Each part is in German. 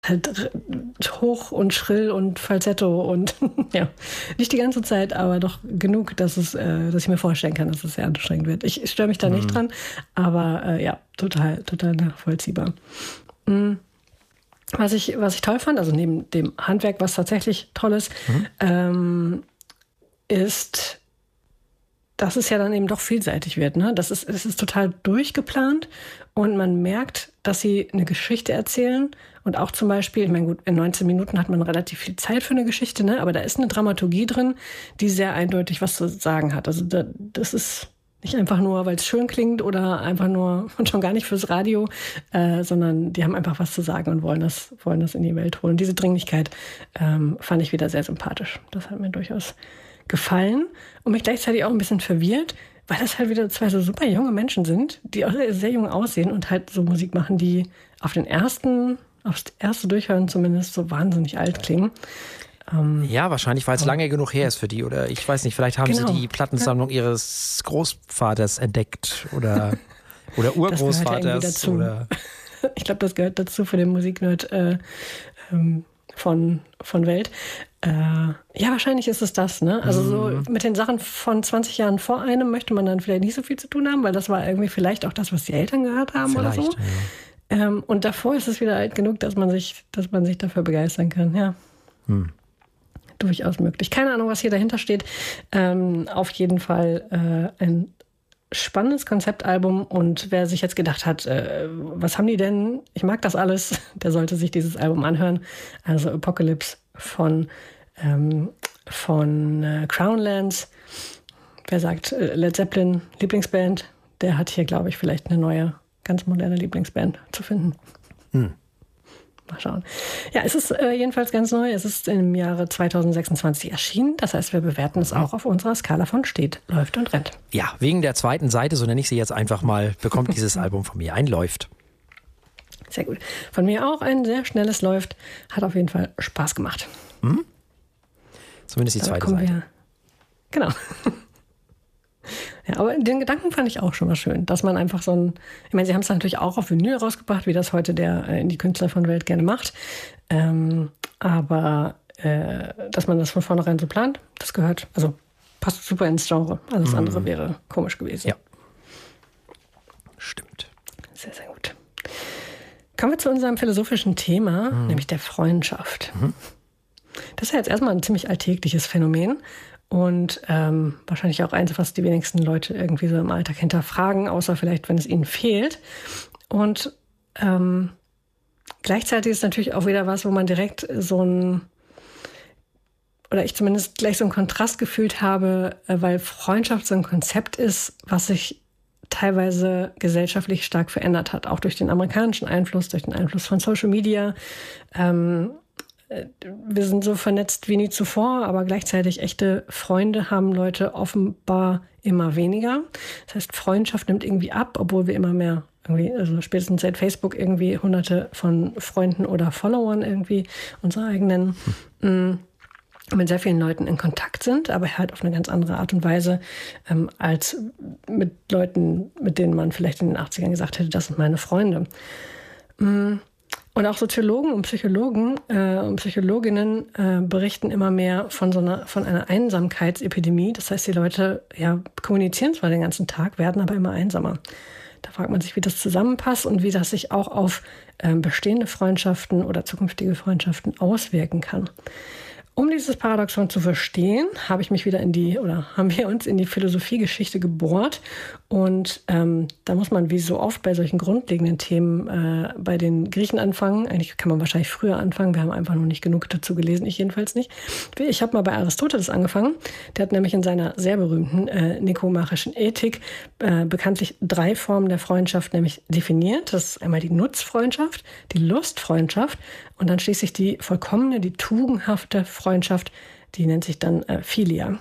halt hoch und schrill und Falsetto und ja, nicht die ganze Zeit, aber doch genug, dass ich mir vorstellen kann, dass es sehr anstrengend wird. Ich störe mich da nicht dran, aber ja, total nachvollziehbar. Was ich toll fand, also neben dem Handwerk, was tatsächlich toll ist, ist, dass es ja dann eben doch vielseitig wird. Ne? Es ist total durchgeplant und man merkt, dass sie eine Geschichte erzählen und auch zum Beispiel, ich meine gut, in 19 Minuten hat man relativ viel Zeit für eine Geschichte, ne? Aber da ist eine Dramaturgie drin, die sehr eindeutig was zu sagen hat. Also das ist nicht einfach nur, weil es schön klingt oder einfach nur und schon gar nicht fürs Radio, sondern die haben einfach was zu sagen und wollen das in die Welt holen. Diese Dringlichkeit fand ich wieder sehr sympathisch. Das hat mir durchaus gefallen und mich gleichzeitig auch ein bisschen verwirrt, weil das halt wieder zwei so super junge Menschen sind, die auch sehr jung aussehen und halt so Musik machen, die aufs erste Durchhören zumindest so wahnsinnig alt klingen. Ja, wahrscheinlich, weil es lange genug her ist für die. Oder ich weiß nicht, vielleicht haben sie die Plattensammlung ihres Großvaters entdeckt oder Urgroßvaters. Oder ich glaube, das gehört dazu für den Musiknerd von Welt. Ja, wahrscheinlich ist es das, ne? Also so mit den Sachen von 20 Jahren vor einem möchte man dann vielleicht nicht so viel zu tun haben, weil das war irgendwie vielleicht auch das, was die Eltern gehört haben oder so. Ja. Und davor ist es wieder alt genug, dass man sich dafür begeistern kann, ja. Durchaus möglich. Keine Ahnung, was hier dahinter steht. Auf jeden Fall ein spannendes Konzeptalbum und wer sich jetzt gedacht hat, was haben die denn? Ich mag das alles, der sollte sich dieses Album anhören. Also Apocalypse von Crownlands. Wer sagt Led Zeppelin, Lieblingsband, der hat hier, glaube ich, vielleicht eine neue, ganz moderne Lieblingsband zu finden. Mal schauen. Ja, es ist jedenfalls ganz neu. Es ist im Jahre 2026 erschienen. Das heißt, wir bewerten es auch auf unserer Skala von steht, läuft und rennt. Ja, wegen der zweiten Seite, so nenne ich sie jetzt einfach mal, bekommt dieses Album von mir ein Läuft. Sehr gut. Von mir auch ein sehr schnelles Läuft. Hat auf jeden Fall Spaß gemacht. Zumindest die zweite Seite. Genau. Ja, aber den Gedanken fand ich auch schon mal schön, dass man einfach ich meine, sie haben es natürlich auch auf Vinyl rausgebracht, wie das heute der Indie-Künstler von Welt gerne macht. Aber dass man das von vornherein so plant, das passt super ins Genre. Alles andere wäre komisch gewesen. Ja. Stimmt. Sehr, sehr gut. Kommen wir zu unserem philosophischen Thema, nämlich der Freundschaft. Das ist ja jetzt erstmal ein ziemlich alltägliches Phänomen und wahrscheinlich auch eins, was die wenigsten Leute irgendwie so im Alltag hinterfragen, außer vielleicht, wenn es ihnen fehlt. Und gleichzeitig ist es natürlich auch wieder was, wo man direkt oder ich zumindest gleich so einen Kontrast gefühlt habe, weil Freundschaft so ein Konzept ist, was sich teilweise gesellschaftlich stark verändert hat, auch durch den amerikanischen Einfluss, durch den Einfluss von Social Media. Wir sind so vernetzt wie nie zuvor, aber gleichzeitig echte Freunde haben Leute offenbar immer weniger. Das heißt, Freundschaft nimmt irgendwie ab, obwohl wir immer mehr also spätestens seit Facebook irgendwie hunderte von Freunden oder Followern irgendwie unsere eigenen mit sehr vielen Leuten in Kontakt sind, aber halt auf eine ganz andere Art und Weise als mit Leuten, mit denen man vielleicht in den 80ern gesagt hätte, das sind meine Freunde. Und auch Soziologen und Psychologen und Psychologinnen berichten immer mehr von einer Einsamkeitsepidemie. Das heißt, die Leute kommunizieren zwar den ganzen Tag, werden aber immer einsamer. Da fragt man sich, wie das zusammenpasst und wie das sich auch auf bestehende Freundschaften oder zukünftige Freundschaften auswirken kann. Um dieses Paradoxon zu verstehen, haben wir uns in die Philosophiegeschichte gebohrt. Und da muss man wie so oft bei solchen grundlegenden Themen bei den Griechen anfangen. Eigentlich kann man wahrscheinlich früher anfangen. Wir haben einfach noch nicht genug dazu gelesen, ich jedenfalls nicht. Ich habe mal bei Aristoteles angefangen. Der hat nämlich in seiner sehr berühmten Nikomachischen Ethik bekanntlich 3 Formen der Freundschaft nämlich definiert. Das ist einmal die Nutzfreundschaft, die Lustfreundschaft und dann schließlich die vollkommene, die tugendhafte Freundschaft, die nennt sich dann Philia.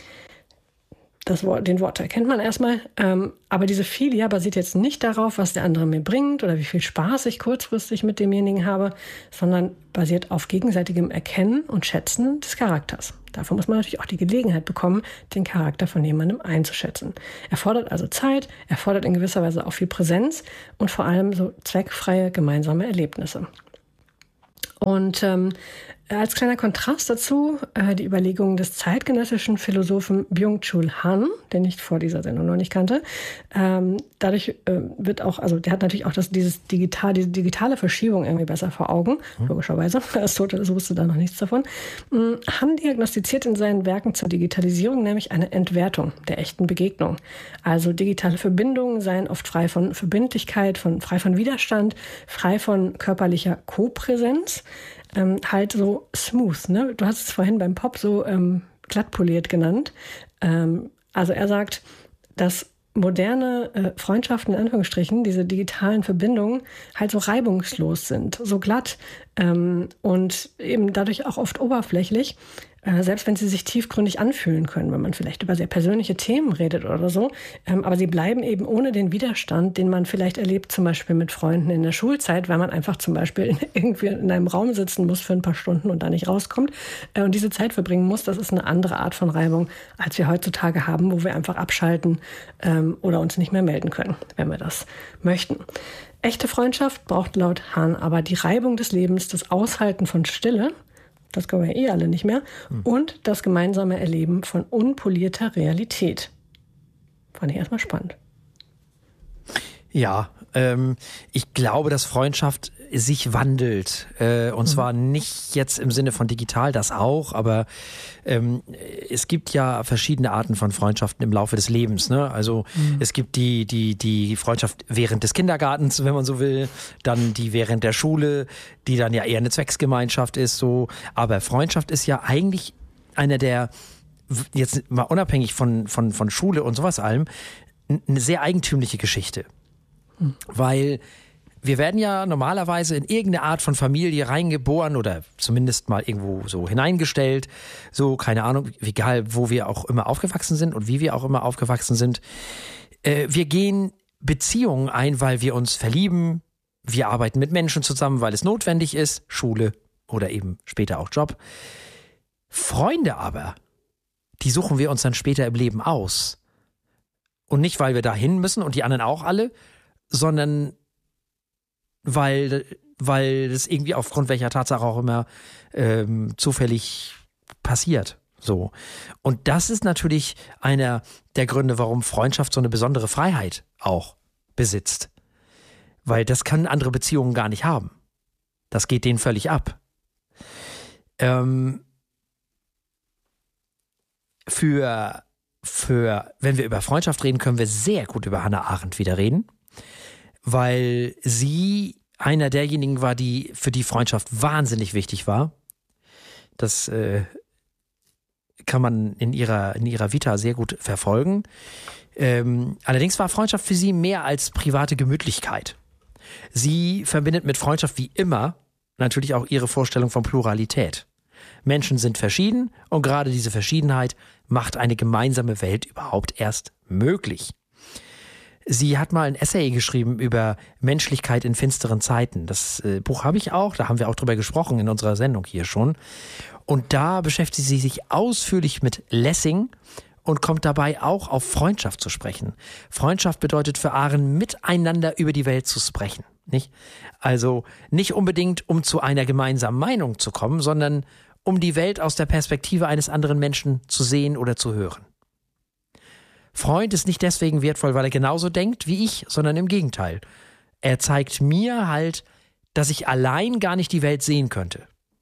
Den Wortteil kennt man erstmal, aber diese Philia basiert jetzt nicht darauf, was der andere mir bringt oder wie viel Spaß ich kurzfristig mit demjenigen habe, sondern basiert auf gegenseitigem Erkennen und Schätzen des Charakters. Dafür muss man natürlich auch die Gelegenheit bekommen, den Charakter von jemandem einzuschätzen. Er fordert also Zeit, er fordert in gewisser Weise auch viel Präsenz und vor allem so zweckfreie gemeinsame Erlebnisse. Und als kleiner Kontrast dazu die Überlegungen des zeitgenössischen Philosophen Byung-Chul Han, den ich vor dieser Sendung noch nicht kannte. Dadurch wird auch, also der hat natürlich auch diese digitale Verschiebung irgendwie besser vor Augen, logischerweise. Aristoteles wusste da noch nichts davon. Han diagnostiziert in seinen Werken zur Digitalisierung nämlich eine Entwertung der echten Begegnung. Also digitale Verbindungen seien oft frei von Verbindlichkeit, frei von Widerstand, frei von körperlicher Kopräsenz. Halt so smooth, ne? Du hast es vorhin beim Pop so glatt poliert genannt. Also er sagt, dass moderne Freundschaften, in Anführungsstrichen, diese digitalen Verbindungen halt so reibungslos sind, so glatt und eben dadurch auch oft oberflächlich, selbst wenn sie sich tiefgründig anfühlen können, wenn man vielleicht über sehr persönliche Themen redet oder so. Aber sie bleiben eben ohne den Widerstand, den man vielleicht erlebt, zum Beispiel mit Freunden in der Schulzeit, weil man einfach zum Beispiel irgendwie in einem Raum sitzen muss für ein paar Stunden und da nicht rauskommt und diese Zeit verbringen muss. Das ist eine andere Art von Reibung, als wir heutzutage haben, wo wir einfach abschalten oder uns nicht mehr melden können, wenn wir das möchten. Echte Freundschaft braucht laut Hahn aber die Reibung des Lebens, das Aushalten von Stille, das können wir alle nicht mehr, und das gemeinsame Erleben von unpolierter Realität. Fand ich erstmal spannend. Ja, ich glaube, dass Freundschaft sich wandelt. Und zwar nicht jetzt im Sinne von digital, das auch, aber es gibt ja verschiedene Arten von Freundschaften im Laufe des Lebens. Ne? Also es gibt die Freundschaft während des Kindergartens, wenn man so will, dann die während der Schule, die dann ja eher eine Zwecksgemeinschaft ist. So. Aber Freundschaft ist ja eigentlich einer der, jetzt mal unabhängig von Schule und sowas allem, eine sehr eigentümliche Geschichte. Weil wir werden ja normalerweise in irgendeine Art von Familie reingeboren oder zumindest mal irgendwo so hineingestellt. So, keine Ahnung, egal wo wir auch immer aufgewachsen sind und wie wir auch immer aufgewachsen sind. Wir gehen Beziehungen ein, weil wir uns verlieben. Wir arbeiten mit Menschen zusammen, weil es notwendig ist. Schule oder eben später auch Job. Freunde aber, die suchen wir uns dann später im Leben aus. Und nicht, weil wir dahin müssen und die anderen auch alle, sondern weil es irgendwie aufgrund welcher Tatsache auch immer zufällig passiert. So. Und das ist natürlich einer der Gründe, warum Freundschaft so eine besondere Freiheit auch besitzt. Weil das können andere Beziehungen gar nicht haben. Das geht denen völlig ab. Wenn wir über Freundschaft reden, können wir sehr gut über Hannah Arendt wieder reden. Weil sie einer derjenigen war, die für die Freundschaft wahnsinnig wichtig war. Das kann man in ihrer Vita sehr gut verfolgen. Allerdings war Freundschaft für sie mehr als private Gemütlichkeit. Sie verbindet mit Freundschaft wie immer natürlich auch ihre Vorstellung von Pluralität. Menschen sind verschieden und gerade diese Verschiedenheit macht eine gemeinsame Welt überhaupt erst möglich. Sie hat mal ein Essay geschrieben über Menschlichkeit in finsteren Zeiten. Das Buch habe ich auch, da haben wir auch drüber gesprochen in unserer Sendung hier schon. Und da beschäftigt sie sich ausführlich mit Lessing und kommt dabei auch auf Freundschaft zu sprechen. Freundschaft bedeutet für Arendt, miteinander über die Welt zu sprechen. Nicht? Also nicht unbedingt, um zu einer gemeinsamen Meinung zu kommen, sondern um die Welt aus der Perspektive eines anderen Menschen zu sehen oder zu hören. Freund ist nicht deswegen wertvoll, weil er genauso denkt wie ich, sondern im Gegenteil. Er zeigt mir halt, dass ich allein gar nicht die Welt sehen könnte.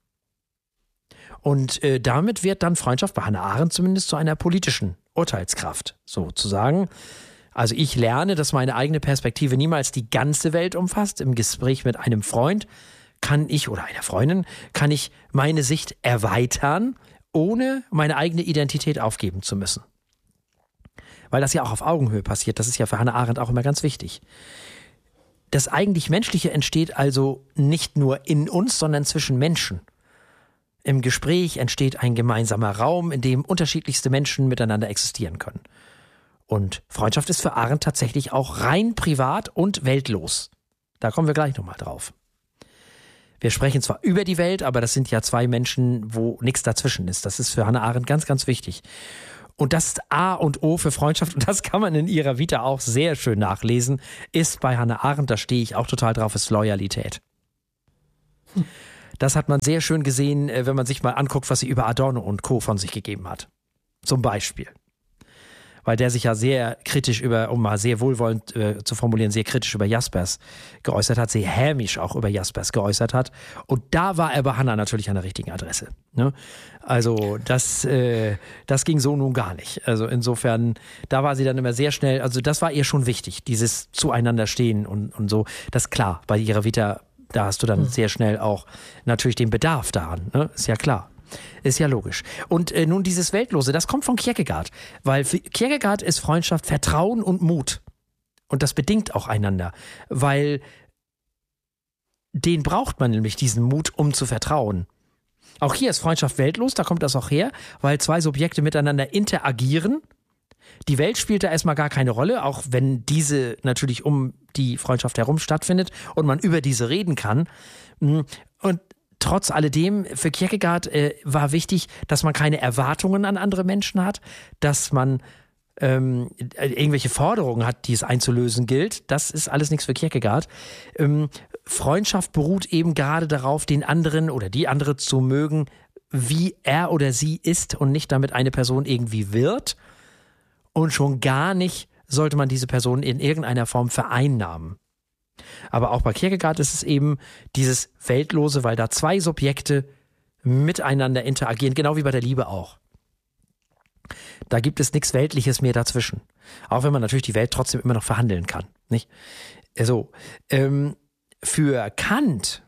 Und damit wird dann Freundschaft bei Hannah Arendt zumindest zu einer politischen Urteilskraft, sozusagen. Also ich lerne, dass meine eigene Perspektive niemals die ganze Welt umfasst. Im Gespräch mit einem Freund oder einer Freundin kann ich meine Sicht erweitern, ohne meine eigene Identität aufgeben zu müssen. Weil das ja auch auf Augenhöhe passiert. Das ist ja für Hannah Arendt auch immer ganz wichtig. Das eigentlich Menschliche entsteht also nicht nur in uns, sondern zwischen Menschen. Im Gespräch entsteht ein gemeinsamer Raum, in dem unterschiedlichste Menschen miteinander existieren können. Und Freundschaft ist für Arendt tatsächlich auch rein privat und weltlos. Da kommen wir gleich nochmal drauf. Wir sprechen zwar über die Welt, aber das sind ja zwei Menschen, wo nichts dazwischen ist. Das ist für Hannah Arendt ganz, ganz wichtig. Und das ist A und O für Freundschaft, und das kann man in ihrer Vita auch sehr schön nachlesen, ist bei Hannah Arendt, da stehe ich auch total drauf, ist Loyalität. Das hat man sehr schön gesehen, wenn man sich mal anguckt, was sie über Adorno und Co. von sich gegeben hat. Zum Beispiel. Weil der sich ja sehr kritisch um mal sehr wohlwollend zu formulieren, sehr kritisch über Jaspers geäußert hat, sehr hämisch auch über Jaspers geäußert hat. Und da war er bei Hannah natürlich an der richtigen Adresse. Ne? Also das ging so nun gar nicht. Also insofern, da war sie dann immer sehr schnell, also das war ihr schon wichtig, dieses Zueinanderstehen und so. Das ist klar, bei ihrer Vita, da hast du dann sehr schnell auch natürlich den Bedarf daran. Ne? Ist ja klar. Ist ja logisch. Und nun dieses Weltlose, das kommt von Kierkegaard. Weil für Kierkegaard ist Freundschaft Vertrauen und Mut. Und das bedingt auch einander. Weil den braucht man nämlich, diesen Mut, um zu vertrauen. Auch hier ist Freundschaft weltlos, da kommt das auch her, weil zwei Subjekte miteinander interagieren. Die Welt spielt da erstmal gar keine Rolle, auch wenn diese natürlich um die Freundschaft herum stattfindet und man über diese reden kann. Und trotz alledem, für Kierkegaard war wichtig, dass man keine Erwartungen an andere Menschen hat, dass man irgendwelche Forderungen hat, die es einzulösen gilt. Das ist alles nichts für Kierkegaard. Freundschaft beruht eben gerade darauf, den anderen oder die andere zu mögen, wie er oder sie ist und nicht damit eine Person irgendwie wird. Und schon gar nicht sollte man diese Person in irgendeiner Form vereinnahmen. Aber auch bei Kierkegaard ist es eben dieses Weltlose, weil da zwei Subjekte miteinander interagieren, genau wie bei der Liebe auch. Da gibt es nichts Weltliches mehr dazwischen. Auch wenn man natürlich die Welt trotzdem immer noch verhandeln kann. Nicht? So, für Kant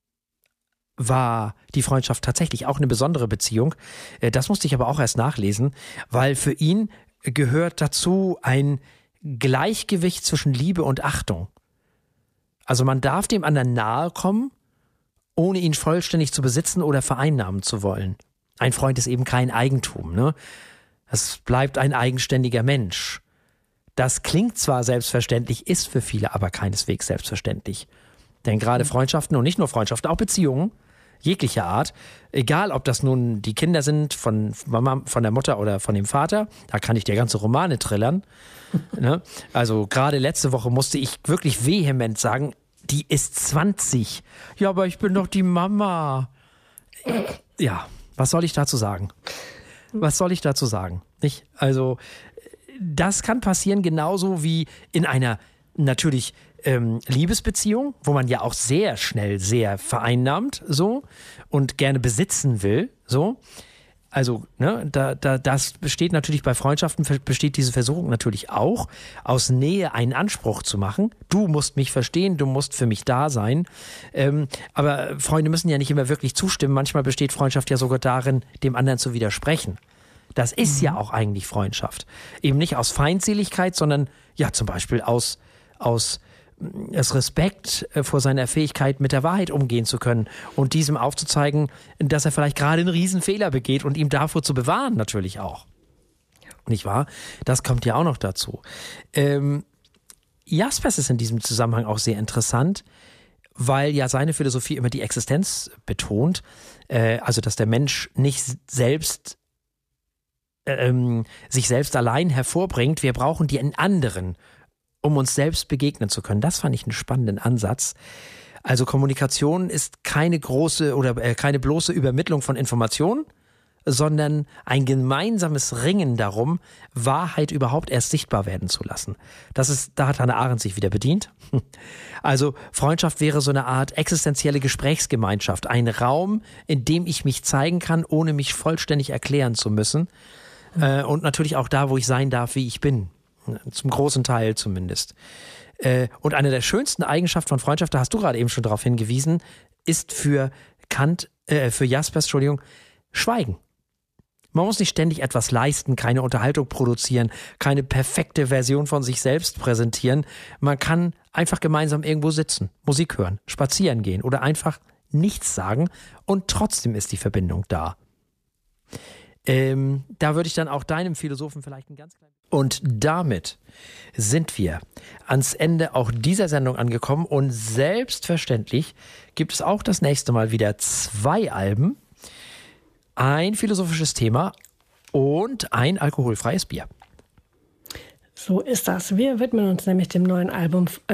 war die Freundschaft tatsächlich auch eine besondere Beziehung. Das musste ich aber auch erst nachlesen, weil für ihn gehört dazu ein Gleichgewicht zwischen Liebe und Achtung. Also man darf dem anderen nahe kommen, ohne ihn vollständig zu besitzen oder vereinnahmen zu wollen. Ein Freund ist eben kein Eigentum, ne? Es bleibt ein eigenständiger Mensch. Das klingt zwar selbstverständlich, ist für viele aber keineswegs selbstverständlich. Denn gerade Freundschaften und nicht nur Freundschaften, auch Beziehungen jeglicher Art, egal ob das nun die Kinder sind von Mama, von der Mutter oder von dem Vater, da kann ich dir ganze Romane trillern. Ne? Also gerade letzte Woche musste ich wirklich vehement sagen, die ist 20. Ja, aber ich bin doch die Mama. Ja, was soll ich dazu sagen? Was soll ich dazu sagen? Nicht? Also das kann passieren genauso wie in einer natürlich Liebesbeziehung, wo man ja auch sehr schnell sehr vereinnahmt so und gerne besitzen will, so. Also, ne, das besteht natürlich bei Freundschaften, besteht diese Versuchung natürlich auch, aus Nähe einen Anspruch zu machen. Du musst mich verstehen, du musst für mich da sein. Aber Freunde müssen ja nicht immer wirklich zustimmen. Manchmal besteht Freundschaft ja sogar darin, dem anderen zu widersprechen. Das ist ja auch eigentlich Freundschaft. Eben nicht aus Feindseligkeit, sondern ja zum Beispiel aus Respekt vor seiner Fähigkeit, mit der Wahrheit umgehen zu können und diesem aufzuzeigen, dass er vielleicht gerade einen Riesenfehler begeht und ihm davor zu bewahren natürlich auch. Nicht wahr? Das kommt ja auch noch dazu. Jaspers ist in diesem Zusammenhang auch sehr interessant, weil ja seine Philosophie immer die Existenz betont, also dass der Mensch nicht selbst sich selbst allein hervorbringt, wir brauchen die anderen, um uns selbst begegnen zu können. Das fand ich einen spannenden Ansatz. Also Kommunikation ist keine große oder keine bloße Übermittlung von Informationen, sondern ein gemeinsames Ringen darum, Wahrheit überhaupt erst sichtbar werden zu lassen. Da hat Hannah Arendt sich wieder bedient. Also Freundschaft wäre so eine Art existenzielle Gesprächsgemeinschaft, ein Raum, in dem ich mich zeigen kann, ohne mich vollständig erklären zu müssen. Und natürlich auch da, wo ich sein darf, wie ich bin. Zum großen Teil zumindest. Und eine der schönsten Eigenschaften von Freundschaft, da hast du gerade eben schon darauf hingewiesen, ist für Jaspers, Schweigen. Man muss nicht ständig etwas leisten, keine Unterhaltung produzieren, keine perfekte Version von sich selbst präsentieren. Man kann einfach gemeinsam irgendwo sitzen, Musik hören, spazieren gehen oder einfach nichts sagen und trotzdem ist die Verbindung da. Da würde ich dann auch deinem Philosophen vielleicht ein ganz kleines... Und damit sind wir ans Ende auch dieser Sendung angekommen und selbstverständlich gibt es auch das nächste Mal wieder 2 Alben, ein philosophisches Thema und ein alkoholfreies Bier. So ist das. Wir widmen uns nämlich dem neuen Album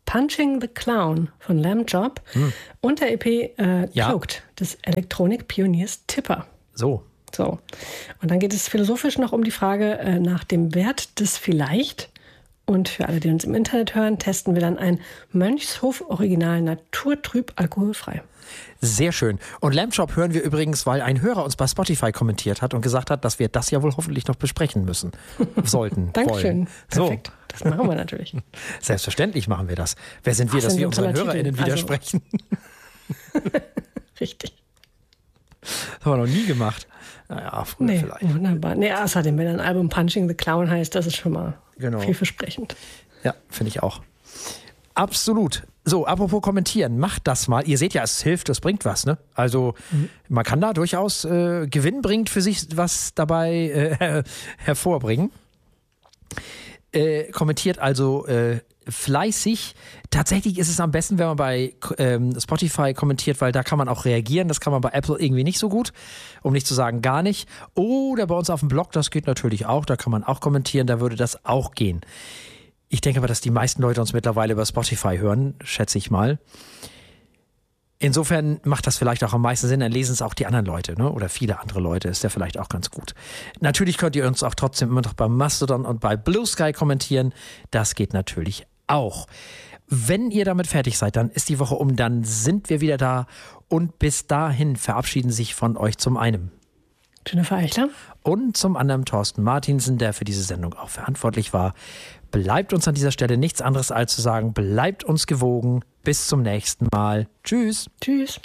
Punching the Clown von Lamb Chop und der EP Cloaked des Elektronik-Pioniers Tipper. So. Und dann geht es philosophisch noch um die Frage nach dem Wert des Vielleicht. Und für alle, die uns im Internet hören, testen wir dann ein Mönchshof-Original naturtrüb alkoholfrei. Sehr schön. Und Lamb Chop hören wir übrigens, weil ein Hörer uns bei Spotify kommentiert hat und gesagt hat, dass wir das ja wohl hoffentlich noch besprechen müssen. Sollten. Dankeschön. So. Perfekt. Das machen wir natürlich. Selbstverständlich machen wir das. Wer sind wir, dass wir unseren HörerInnen widersprechen? Richtig. Das haben wir noch nie gemacht. Naja, früher vielleicht. Wunderbar. Außerdem, wenn ein Album Punching the Clown heißt, das ist schon mal vielversprechend. Ja, finde ich auch. Absolut. So, apropos kommentieren, macht das mal. Ihr seht ja, es hilft, es bringt was, ne? Also man kann da durchaus gewinnbringend für sich was dabei hervorbringen. Kommentiert also fleißig. Tatsächlich ist es am besten, wenn man bei Spotify kommentiert, weil da kann man auch reagieren. Das kann man bei Apple irgendwie nicht so gut, um nicht zu sagen gar nicht. Oder bei uns auf dem Blog, das geht natürlich auch. Da kann man auch kommentieren, da würde das auch gehen. Ich denke aber, dass die meisten Leute uns mittlerweile über Spotify hören, schätze ich mal. Insofern macht das vielleicht auch am meisten Sinn, dann lesen es auch die anderen Leute, ne? Oder viele andere Leute, ist ja vielleicht auch ganz gut. Natürlich könnt ihr uns auch trotzdem immer noch bei Mastodon und bei Blue Sky kommentieren, das geht natürlich auch. Wenn ihr damit fertig seid, dann ist die Woche um, dann sind wir wieder da und bis dahin verabschieden sich von euch zum einen Jennifer Eichler und zum anderen Thorsten Martinsen, der für diese Sendung auch verantwortlich war. Bleibt uns an dieser Stelle nichts anderes als zu sagen, bleibt uns gewogen. Bis zum nächsten Mal. Tschüss. Tschüss.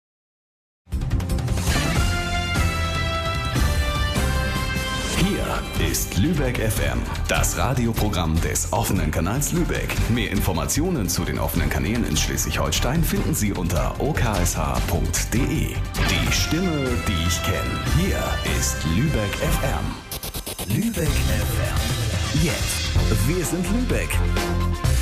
Hier ist Lübeck FM, das Radioprogramm des offenen Kanals Lübeck. Mehr Informationen zu den offenen Kanälen in Schleswig-Holstein finden Sie unter oksh.de. Die Stimme, die ich kenne. Hier ist Lübeck FM. Lübeck FM. Jetzt. Wir sind Lübeck.